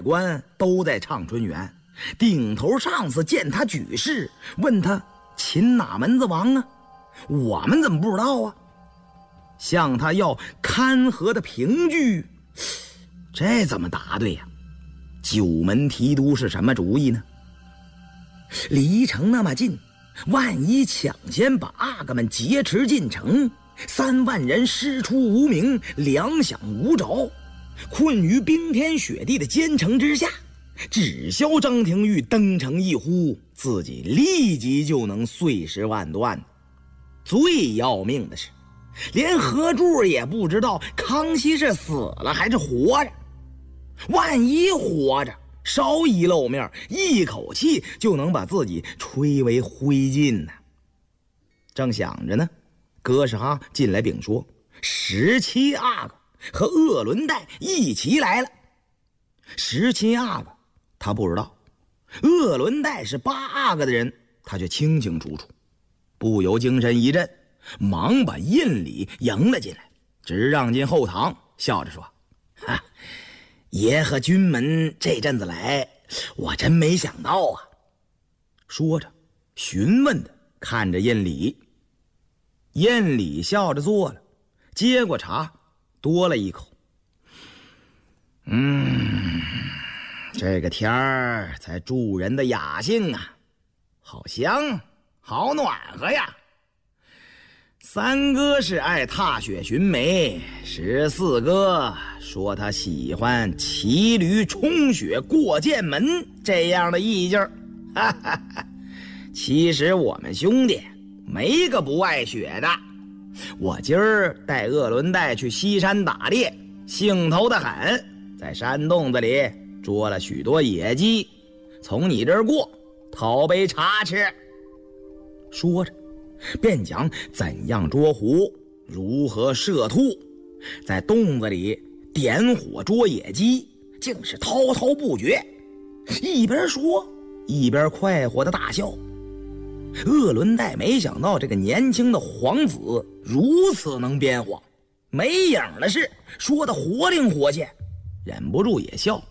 官都在畅春园，顶头上司见他举事，问他擒哪门子王啊？我们怎么不知道啊？向他要勘河的凭据，这怎么答对呀？九门提督是什么主意呢？离城那么近，万一抢先把阿哥们劫持进城，3万人师出无名，粮饷无着，困于冰天雪地的坚城之下，只消张廷玉登城一呼，自己立即就能碎尸万段。最要命的是，连何柱也不知道康熙是死了还是活着。万一活着，稍一露面，一口气就能把自己吹为灰烬呢。正想着呢，哥什哈进来禀说，17阿哥和鄂伦岱一起来了。17阿哥他不知道，鄂伦岱是8阿哥的人，他却清清楚楚，不由精神一振，忙把印礼迎了进来，直让进后堂，笑着说：“哈，爷和军门这阵子来，我真没想到啊。”说着，询问的看着印礼。印礼笑着坐了，接过茶，多了一口。这个天儿才助人的雅兴啊，好香，好暖和呀。3哥是爱踏雪寻梅，14哥说他喜欢骑驴冲雪过剑门这样的意境。其实我们兄弟没个不爱雪的。我今儿带鄂伦岱去西山打猎，兴头的很，在山洞子里捉了许多野鸡，从你这儿过，讨杯茶吃。说着便讲怎样捉狐，如何射兔，在洞子里点火捉野鸡，竟是滔滔不绝，一边说一边快活的大笑。鄂伦岱没想到这个年轻的皇子如此能编谎，没影的事说的活灵活现，忍不住也笑。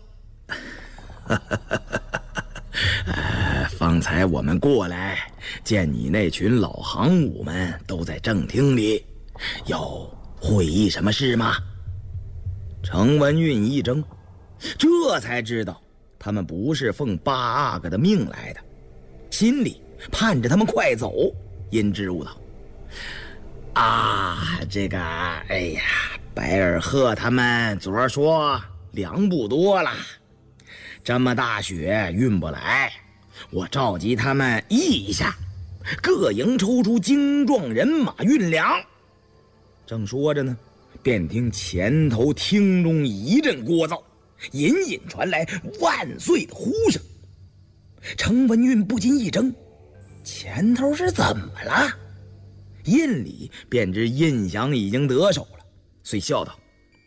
方才我们过来，见你那群老行伍们都在正厅里，有会议什么事吗？程文运一怔，这才知道他们不是奉8阿哥的命来的，心里盼着他们快走，因支吾道：“这个，白尔赫他们昨儿说粮不多了，这么大雪运不来，我召集他们议一下，各营抽出精壮人马运粮。”正说着呢，便听前头厅中一阵聒噪，隐隐传来万岁的呼声。程文运不禁一怔，前头是怎么了？印里便知印祥已经得手了，遂笑道：“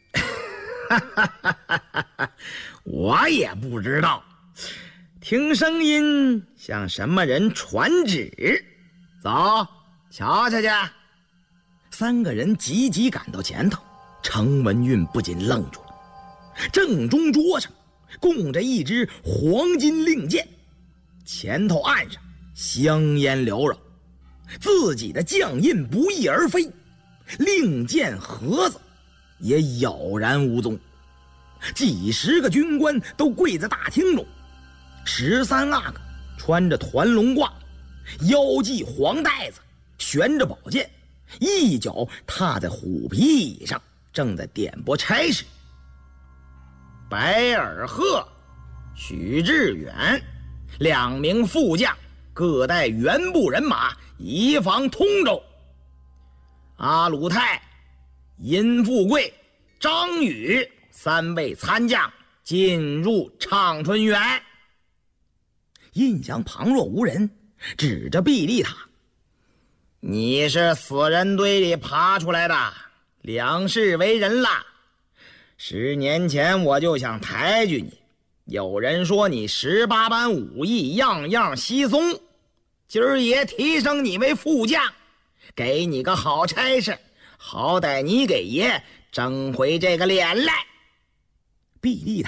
我也不知道，听声音像什么人传旨，走，瞧瞧去。”3个人急急赶到前头，程文运不禁愣住了。正中桌上供着一支黄金令箭，前头岸上香烟缭绕，自己的将印不翼而飞，令箭盒子也杳然无踪。几十个军官都跪在大厅中，13阿哥穿着团龙褂，腰系黄带子，悬着宝剑，一脚踏在虎皮椅上，正在点拨差事。白尔赫、许志远2名副将各带原部人马，以防通州。阿鲁泰、殷富贵、张宇3位参将进入畅春园。印祥旁若无人，指着毕利塔：“你是死人堆里爬出来的，两世为人了。10年前我就想抬举你，有人说你18般武艺样样稀松，今儿爷提升你为副将，给你个好差事，好歹你给爷争回这个脸来。”毕利塔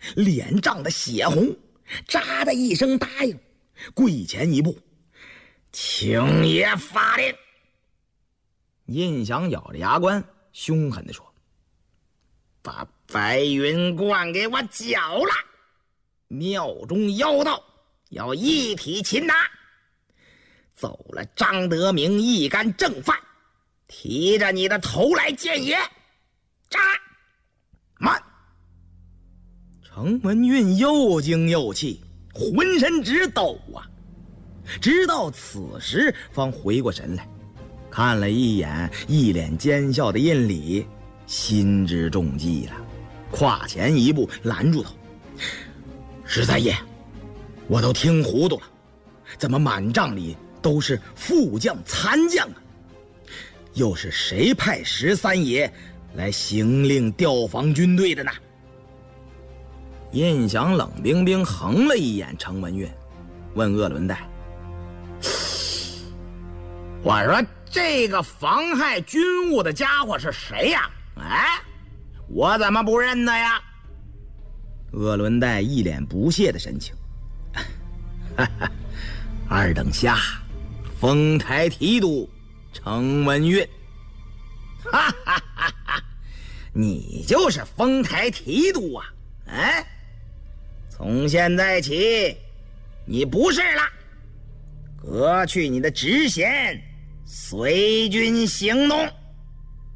脸涨得血红，喳的一声答应，跪前一步：“请爷发令。”胤祥咬着牙关，凶狠地说：“把白云观给我缴了，庙中妖道要一体擒拿，走了张德明一干正犯，提着你的头来见爷。”扎！慢！程文运又惊又气，浑身直抖啊！直到此时方回过神来，看了一眼一脸奸笑的印里，心知中计了，跨前一步拦住他：“十三爷，我都听糊涂了，怎么满帐里都是副将参将啊？又是谁派十三爷来行令调防军队的呢？”胤祥冷冰冰横了一眼程文运，问鄂伦岱：“我说这个妨害军务的家伙是谁呀？哎，我怎么不认得呀？”鄂伦岱一脸不屑的神情：“哈哈，二等下，丰台提督程文运。”“哈哈哈哈，你就是丰台提督啊？哎，从现在起，你不是了，革去你的职衔，随军行动。”